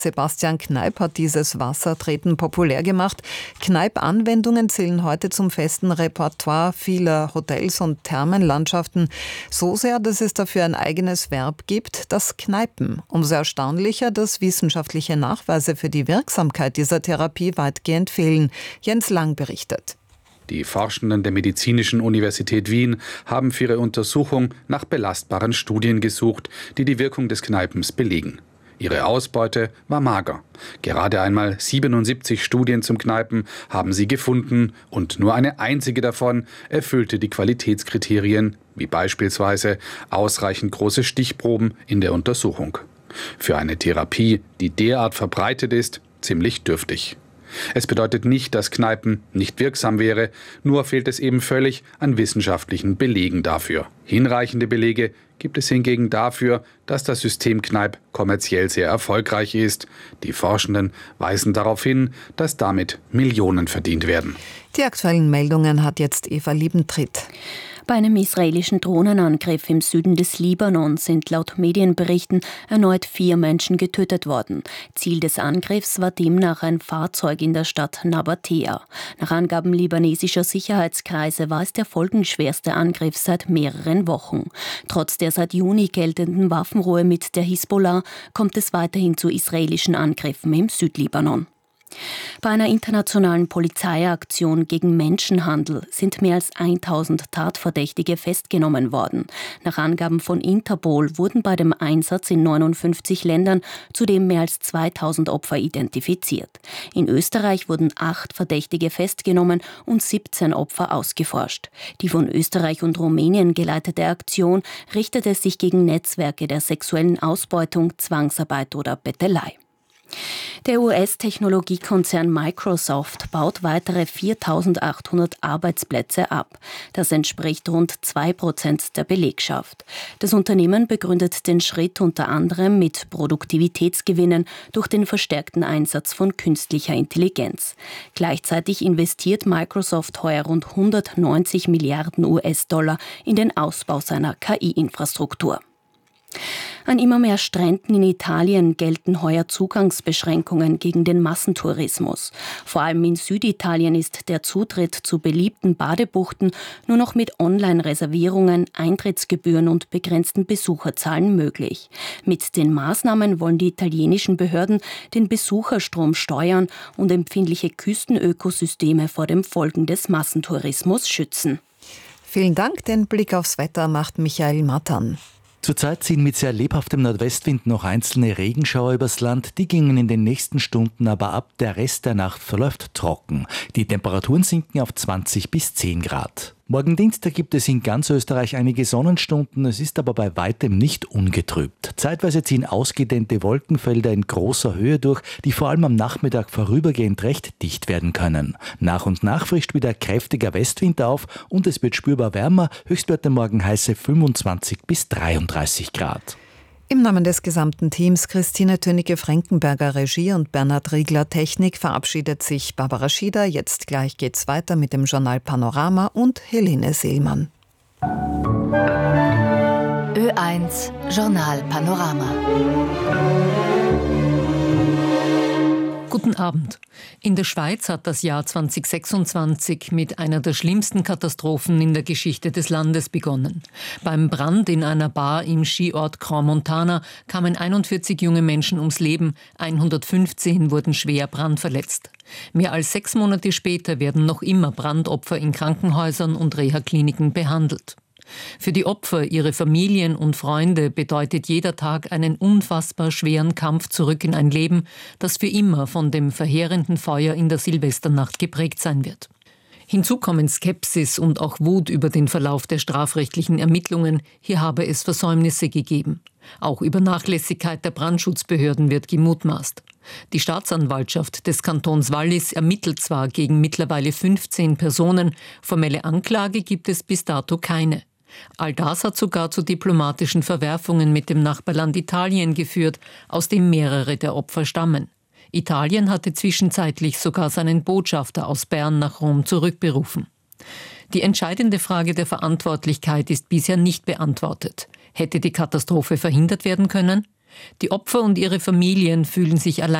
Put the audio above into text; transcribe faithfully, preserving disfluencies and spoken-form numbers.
Sebastian Kneipp hat dieses Wassertreten populär gemacht. Kneipp-Anwendungen zählen heute zum festen Repertoire vieler Hotels und Thermenlandschaften. So sehr, dass es dafür ein eigenes Verb gibt, das Kneipen. Umso erstaunlicher, dass wissenschaftliche Nachweise für die Wirksamkeit dieser Therapie weitgehend fehlen. Jens Lang berichtet. Die Forschenden der Medizinischen Universität Wien haben für ihre Untersuchung nach belastbaren Studien gesucht, die die Wirkung des Kneipens belegen. Ihre Ausbeute war mager. Gerade einmal siebenundsiebzig Studien zum Kneipen haben sie gefunden und nur eine einzige davon erfüllte die Qualitätskriterien, wie beispielsweise ausreichend große Stichproben in der Untersuchung. Für eine Therapie, die derart verbreitet ist, ziemlich dürftig. Es bedeutet nicht, dass Kneipen nicht wirksam wäre, nur fehlt es eben völlig an wissenschaftlichen Belegen dafür. Hinreichende Belege gibt es hingegen dafür, dass das System Kneipp kommerziell sehr erfolgreich ist. Die Forschenden weisen darauf hin, dass damit Millionen verdient werden. Die aktuellen Meldungen hat jetzt Eva Liebentritt. Bei einem israelischen Drohnenangriff im Süden des Libanon sind laut Medienberichten erneut vier Menschen getötet worden. Ziel des Angriffs war demnach ein Fahrzeug in der Stadt Nabatea. Nach Angaben libanesischer Sicherheitskreise war es der folgenschwerste Angriff seit mehreren Wochen. Trotz der seit Juni geltenden Waffenruhe mit der Hisbollah kommt es weiterhin zu israelischen Angriffen im Südlibanon. Bei einer internationalen Polizeiaktion gegen Menschenhandel sind mehr als tausend Tatverdächtige festgenommen worden. Nach Angaben von Interpol wurden bei dem Einsatz in neunundfünfzig Ländern zudem mehr als zweitausend Opfer identifiziert. In Österreich wurden acht Verdächtige festgenommen und siebzehn Opfer ausgeforscht. Die von Österreich und Rumänien geleitete Aktion richtete sich gegen Netzwerke der sexuellen Ausbeutung, Zwangsarbeit oder Bettelei. Der U S-Technologiekonzern Microsoft baut weitere viertausendachthundert Arbeitsplätze ab. Das entspricht rund zwei Prozent der Belegschaft. Das Unternehmen begründet den Schritt unter anderem mit Produktivitätsgewinnen durch den verstärkten Einsatz von künstlicher Intelligenz. Gleichzeitig investiert Microsoft heuer rund hundertneunzig Milliarden U S-Dollar in den Ausbau seiner K I-Infrastruktur. An immer mehr Stränden in Italien gelten heuer Zugangsbeschränkungen gegen den Massentourismus. Vor allem in Süditalien ist der Zutritt zu beliebten Badebuchten nur noch mit Online-Reservierungen, Eintrittsgebühren und begrenzten Besucherzahlen möglich. Mit den Maßnahmen wollen die italienischen Behörden den Besucherstrom steuern und empfindliche Küstenökosysteme vor den Folgen des Massentourismus schützen. Vielen Dank, den Blick aufs Wetter macht Michael Mattern. Zurzeit ziehen mit sehr lebhaftem Nordwestwind noch einzelne Regenschauer übers Land. Die gingen in den nächsten Stunden aber ab. Der Rest der Nacht verläuft trocken. Die Temperaturen sinken auf zwanzig bis zehn Grad. Morgen Dienstag gibt es in ganz Österreich einige Sonnenstunden. Es ist aber bei weitem nicht ungetrübt. Zeitweise ziehen ausgedehnte Wolkenfelder in großer Höhe durch, die vor allem am Nachmittag vorübergehend recht dicht werden können. Nach und nach frischt wieder kräftiger Westwind auf und es wird spürbar wärmer. Höchstwerte morgen heiße fünfundzwanzig bis dreiunddreißig Grad. Im Namen des gesamten Teams Christine Tönnecke-Frankenberger Regie und Bernhard Riegler Technik verabschiedet sich Barbara Schieder. Jetzt gleich geht's weiter mit dem Journal Panorama und Helene Seelmann. Ö eins Journal Panorama. Guten Abend. In der Schweiz hat das Jahr zweitausendsechsundzwanzig mit einer der schlimmsten Katastrophen in der Geschichte des Landes begonnen. Beim Brand in einer Bar im Skiort Crans-Montana kamen einundvierzig junge Menschen ums Leben, hundertfünfzehn wurden schwer brandverletzt. Mehr als sechs Monate später werden noch immer Brandopfer in Krankenhäusern und Reha-Kliniken behandelt. Für die Opfer, ihre Familien und Freunde bedeutet jeder Tag einen unfassbar schweren Kampf zurück in ein Leben, das für immer von dem verheerenden Feuer in der Silvesternacht geprägt sein wird. Hinzu kommen Skepsis und auch Wut über den Verlauf der strafrechtlichen Ermittlungen. Hier habe es Versäumnisse gegeben. Auch über Nachlässigkeit der Brandschutzbehörden wird gemutmaßt. Die Staatsanwaltschaft des Kantons Wallis ermittelt zwar gegen mittlerweile fünfzehn Personen, formelle Anklage gibt es bis dato keine. All das hat sogar zu diplomatischen Verwerfungen mit dem Nachbarland Italien geführt, aus dem mehrere der Opfer stammen. Italien hatte zwischenzeitlich sogar seinen Botschafter aus Bern nach Rom zurückberufen. Die entscheidende Frage der Verantwortlichkeit ist bisher nicht beantwortet. Hätte die Katastrophe verhindert werden können? Die Opfer und ihre Familien fühlen sich allein